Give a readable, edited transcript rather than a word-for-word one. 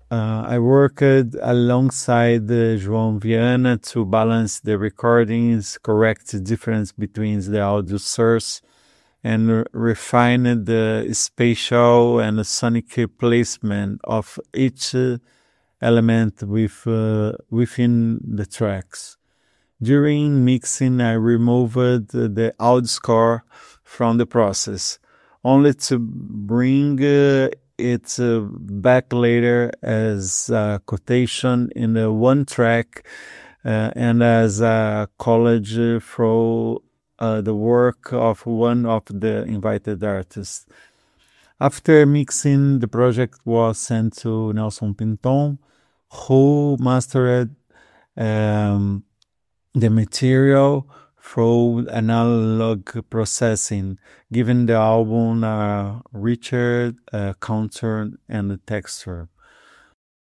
I worked alongside João Viana to balance the recordings, correct the difference between the audio source, and refine the spatial and sonic placement of each element within the tracks. During mixing, I removed the audio score from the process, only to bring it back later as a quotation in the one track and as a collage through the work of one of the invited artists. After mixing, the project was sent to Nelson Pinton, who mastered the material through analog processing, giving the album a richer contour and texture.